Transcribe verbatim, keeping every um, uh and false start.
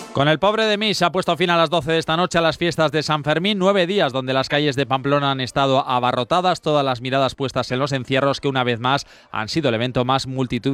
Con el pobre de mí se ha puesto fin a las doce de esta noche a las fiestas de San Fermín, nueve días donde las calles de Pamplona han estado abarrotadas, todas las miradas puestas en los encierros que una vez más han sido el evento más multitudinario